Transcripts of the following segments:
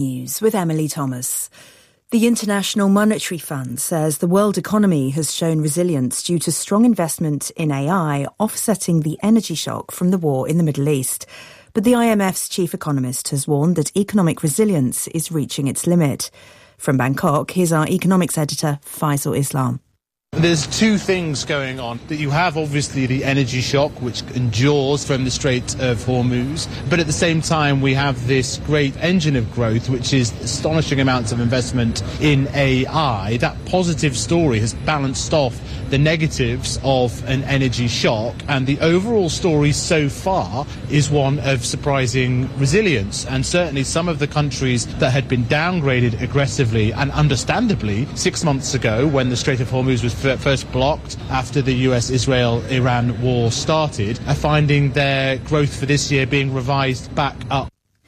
News with Emily Thomas. The International Monetary Fund says the world economy has shown resilience due to strong investment in AI, offsetting the energy shock from the war in the Middle East. But the IMF's chief economist has warned that economic resilience is reaching its limit. From Bangkok, here's our economics editor, Faisal Islam. There's two things going on. That you have obviously the energy shock, which endures from the Strait of Hormuz, but at the same time we have this great engine of growth, which is astonishing amounts of investment in AI. That positive story has balanced off the negatives of an energy shock, and the overall story so far is one of surprising resilience. And certainly some of the countries that had been downgraded aggressively and understandably 6 months ago when the Strait of Hormuz was first blocked after the US-Israel-Iran war started, are finding their growth for this year being revised back up.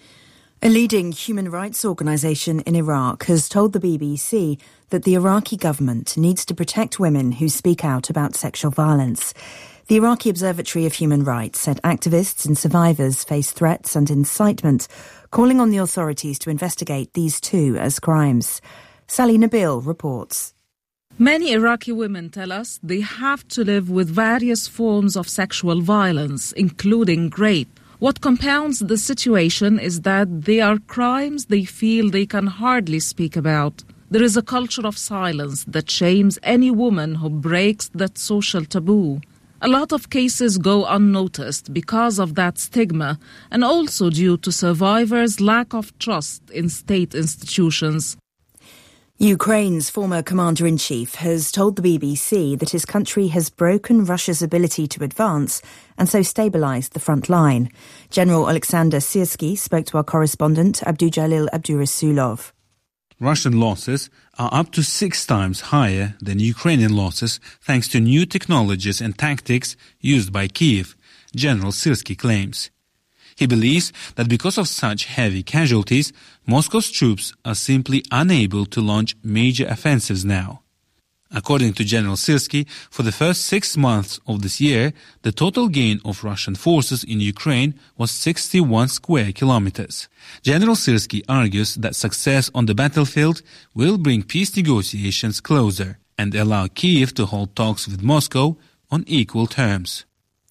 A leading human rights organisation in Iraq has told the BBC that the Iraqi government needs to protect women who speak out about sexual violence. The Iraqi Observatory of Human Rights said activists and survivors face threats and incitement, calling on the authorities to investigate these two as crimes. Sally Nabil reports. Many Iraqi women tell us they have to live with various forms of sexual violence, including rape. What compounds the situation is that they are crimes they feel they can hardly speak about. There is a culture of silence that shames any woman who breaks that social taboo. A lot of cases go unnoticed because of that stigma, and also due to survivors' lack of trust in state institutions. Ukraine's former commander-in-chief has told the BBC that his country has broken Russia's ability to advance and so stabilised the front line. General Alexander Syrsky spoke to our correspondent Abdujalil Abdurasulov. Russian losses are up to 6 times higher than Ukrainian losses thanks to new technologies and tactics used by Kyiv, General Syrsky claims. He believes that because of such heavy casualties, Moscow's troops are simply unable to launch major offensives now. According to General Syrsky, for the first 6 months of this year, the total gain of Russian forces in Ukraine was 61 square kilometers. General Syrsky argues that success on the battlefield will bring peace negotiations closer and allow Kyiv to hold talks with Moscow on equal terms.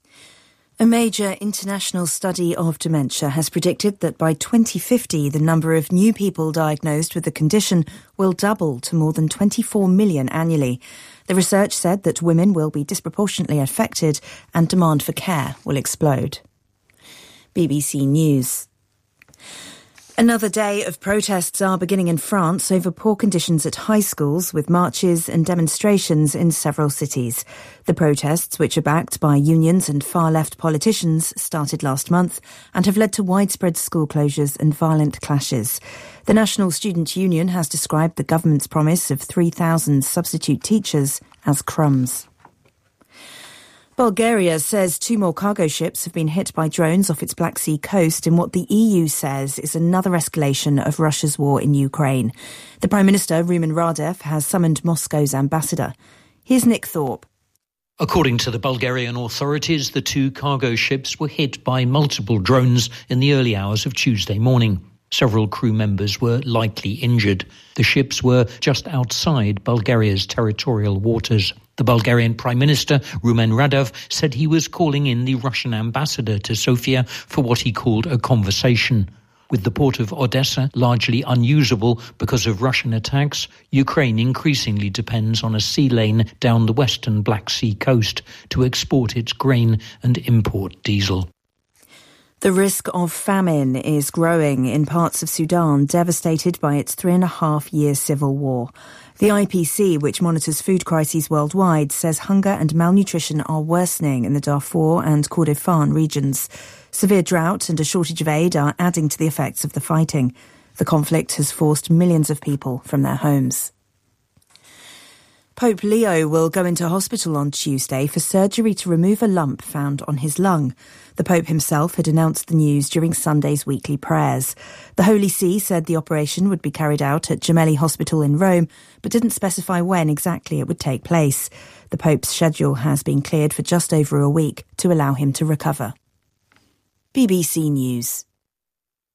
A major international study of dementia has predicted that by 2050, the number of new people diagnosed with the condition will double to more than 24 million annually. The research said that women will be disproportionately affected and demand for care will explode. BBC News. Another day of protests are beginning in France over poor conditions at high schools, with marches and demonstrations in several cities. The protests, which are backed by unions and far-left politicians, started last month and have led to widespread school closures and violent clashes. The National Student Union has described the government's promise of 3,000 substitute teachers as crumbs. Bulgaria says 2 more cargo ships have been hit by drones off its Black Sea coast in what the EU says is another escalation of Russia's war in Ukraine. The Prime Minister, Rumen Radev, has summoned Moscow's ambassador. Here's Nick Thorpe. According to the Bulgarian authorities, the 2 cargo ships were hit by multiple drones in the early hours of Tuesday morning. Several crew members were lightly injured. The ships were just outside Bulgaria's territorial waters. The Bulgarian Prime Minister, Rumen Radev, said he was calling in the Russian ambassador to Sofia for what he called a conversation. With the port of Odessa largely unusable because of Russian attacks, Ukraine increasingly depends on a sea lane down the western Black Sea coast to export its grain and import diesel. The risk of famine is growing in parts of Sudan devastated by its 3.5-year civil war. The IPC, which monitors food crises worldwide, says hunger and malnutrition are worsening in the Darfur and Kordofan regions. Severe drought and a shortage of aid are adding to the effects of the fighting. The conflict has forced millions of people from their homes. Pope Leo will go into hospital on Tuesday for surgery to remove a lump found on his lung. The Pope himself had announced the news during Sunday's weekly prayers. The Holy See said the operation would be carried out at Gemelli Hospital in Rome, but didn't specify when exactly it would take place. The Pope's schedule has been cleared for just over a week to allow him to recover. BBC News.